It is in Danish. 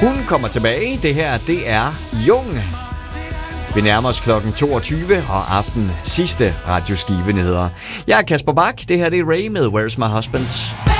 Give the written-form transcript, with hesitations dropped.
Hun kommer tilbage. Det her, det er Jung. Vi nærmer os klokken 22 og aften sidste radioskive nyheder. Jeg er Kasper Bak. Det her, det er Ray med Where's My Husband.